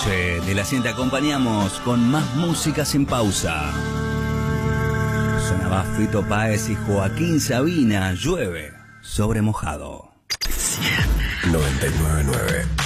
noche de la 100 te acompañamos con más música sin pausa. Sonaba Fito Páez y Joaquín Sabina, Llueve sobre mojado. 99.9